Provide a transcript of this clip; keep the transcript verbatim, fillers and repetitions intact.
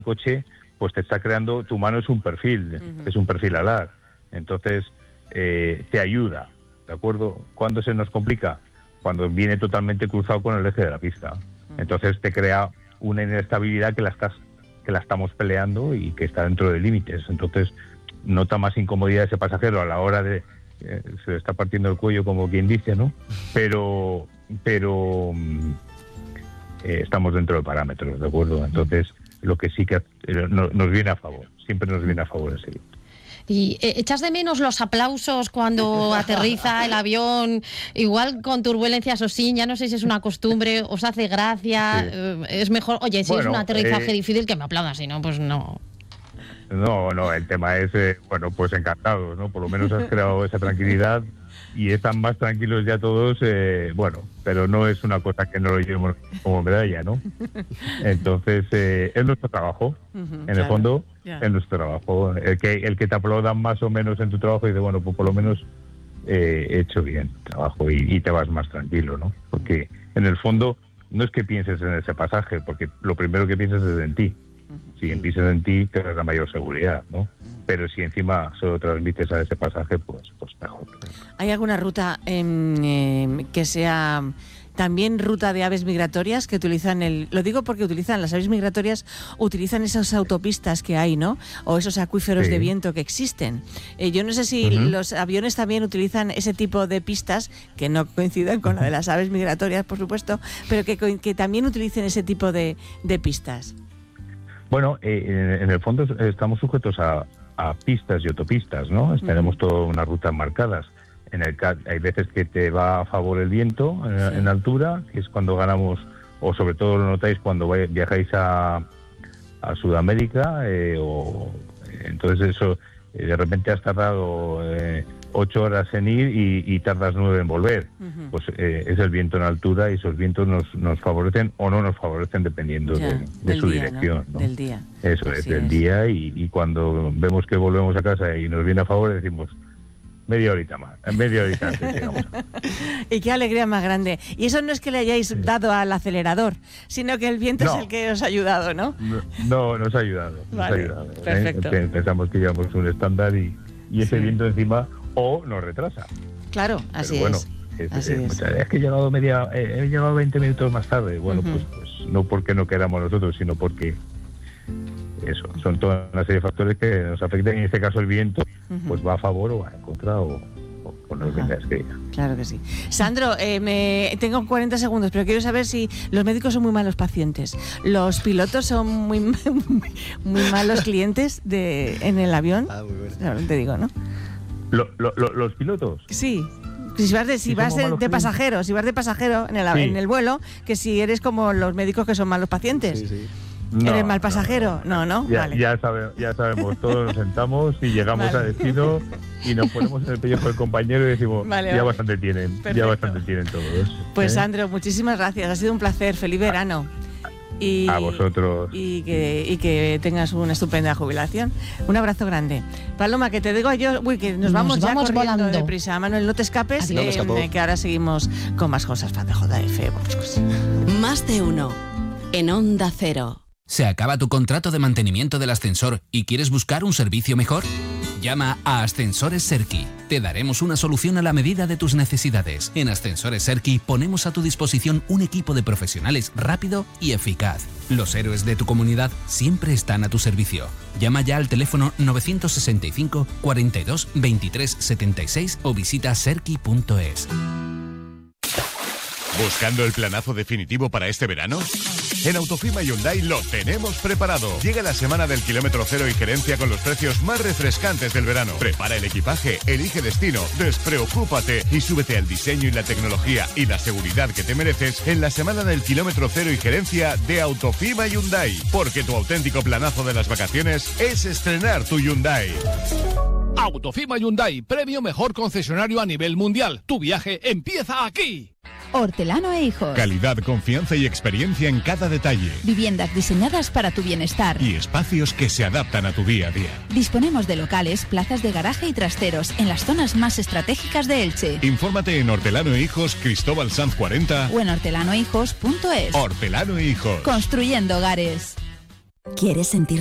coche, pues te está creando, tu mano es un perfil, uh-huh. es un perfil alar. Entonces, eh, te ayuda, ¿de acuerdo? ¿Cuándo se nos complica? Cuando viene totalmente cruzado con el eje de la pista. Uh-huh. Entonces te crea una inestabilidad que la estás, que la estamos peleando y que está dentro de límites. Entonces, nota más incomodidad ese pasajero a la hora de... Eh, se le está partiendo el cuello, como quien dice, ¿no? Pero... pero eh, estamos dentro de parámetros, ¿de acuerdo? Entonces, lo que sí que eh, no, nos viene a favor, siempre nos viene a favor ese viento. ¿Y eh, echas de menos los aplausos cuando aterriza el avión? Igual con turbulencias o sin, ya no sé si es una costumbre, os hace gracia, sí. eh, es mejor, oye, si bueno, es un aterrizaje eh, difícil que me aplaudan, si no, pues no. No, no, el tema es, eh, bueno, pues encantados, ¿no? Por lo menos has creado esa tranquilidad y están más tranquilos ya todos, eh, bueno, pero no es una cosa que no lo llevemos como medalla, ¿no? Entonces, eh, es nuestro trabajo, uh-huh, en claro, el fondo, yeah. es nuestro trabajo. El que, el que te aplaudan más o menos en tu trabajo y dice, bueno, pues por lo menos eh, he hecho bien el trabajo y, y te vas más tranquilo, ¿no? Porque en el fondo no es que pienses en ese pasaje, porque lo primero que piensas es en ti. Si piensas en ti, tendrás la mayor seguridad, ¿no? Pero si encima solo transmites a ese pasaje, pues, pues mejor. ¿Hay alguna ruta eh, eh, que sea también ruta de aves migratorias que utilizan el... Lo digo porque utilizan las aves migratorias, utilizan esas autopistas que hay, ¿no? O esos acuíferos sí. de viento que existen. Eh, yo no sé si uh-huh. los aviones también utilizan ese tipo de pistas, que no coinciden con la de las aves migratorias, por supuesto, pero que, que también utilicen ese tipo de, de pistas. Bueno, eh, en el fondo estamos sujetos a, a pistas y autopistas, ¿no? Tenemos uh-huh. todas unas rutas marcadas. En el hay veces que te va a favor el viento en, sí. en altura, que es cuando ganamos, o sobre todo lo notáis cuando viajáis a, a Sudamérica, eh, o entonces eso, eh, de repente has tardado eh, ocho horas en ir y, y tardas nueve en volver. Uh-huh. Pues eh, es el viento en altura y esos vientos nos, nos favorecen o no nos favorecen dependiendo ya, de, de su día, dirección. ¿no? ¿no? Del día. Eso Así es, del es. día y, y cuando vemos que volvemos a casa y nos viene a favor decimos media horita más, media horita antes llegamos. Y qué alegría más grande. Y eso no es que le hayáis sí. dado al acelerador, sino que el viento no. es el que os ha ayudado, ¿no? No, no nos ha ayudado. Nos vale, ha ayudado perfecto. ¿eh? Pensamos que llevamos un estándar y, y ese sí. viento encima o nos retrasa. Claro, así Pero bueno, es. Es, así es, es. es que he llegado media, eh, he llegado veinte minutos más tarde. Bueno, uh-huh. pues, pues no porque no queramos nosotros, sino porque eso, son toda una serie de factores que nos afectan. En este caso el viento, uh-huh. pues va a favor o va en contra o, o, o no es que Claro que sí. Sandro, eh, me, tengo cuarenta segundos, pero quiero saber si los médicos son muy malos pacientes, los pilotos son muy muy malos clientes de en el avión. Ah, muy bueno. No, te digo, ¿no? Lo, lo, lo, ¿Los pilotos? Sí. Si vas de, si vas de, de pasajero, si vas de pasajero en el, sí. en el vuelo, que si eres como los médicos que son malos pacientes. Sí, sí. No, ¿eres mal pasajero? No, no. no. Ya, vale. ya, sabe, ya sabemos, todos nos sentamos y llegamos vale. a destino y nos ponemos en el pellejo del compañero y decimos, vale, ya vale. bastante tienen, Perfecto. ya bastante tienen todos. Pues ¿eh? Sandro, muchísimas gracias, ha sido un placer, feliz verano. Y, a vosotros. Y que, y que tengas una estupenda jubilación. Un abrazo grande. Paloma, que te digo yo, uy, que nos, nos vamos ya vamos volando deprisa. Manuel, no te escapes, no eh, que ahora seguimos con más cosas. Fan de J F. Más de uno en Onda Cero. ¿Se acaba tu contrato de mantenimiento del ascensor y quieres buscar un servicio mejor? Llama a Ascensores Serki. Te daremos una solución a la medida de tus necesidades. En Ascensores Serki ponemos a tu disposición un equipo de profesionales rápido y eficaz. Los héroes de tu comunidad siempre están a tu servicio. Llama ya al teléfono novecientos sesenta y cinco, cuarenta y dos, veintitrés, setenta y seis o visita serki punto es. ¿Buscando el planazo definitivo para este verano? En Autofima Hyundai lo tenemos preparado. Llega la semana del kilómetro cero y gerencia con los precios más refrescantes del verano. Prepara el equipaje, elige destino, despreocúpate y súbete al diseño y la tecnología y la seguridad que te mereces en la semana del kilómetro cero y gerencia de Autofima Hyundai. Porque tu auténtico planazo de las vacaciones es estrenar tu Hyundai. Autofima Hyundai, premio mejor concesionario a nivel mundial. Tu viaje empieza aquí. Hortelano e Hijos. Calidad, confianza y experiencia en cada detalle. Viviendas diseñadas para tu bienestar. Y espacios que se adaptan a tu día a día. Disponemos de locales, plazas de garaje y trasteros en las zonas más estratégicas de Elche. Infórmate en Hortelano e Hijos, Cristóbal Sanz cuarenta o en hortelano e hijos punto es. Hortelano e Hijos. Construyendo hogares. ¿Quieres sentir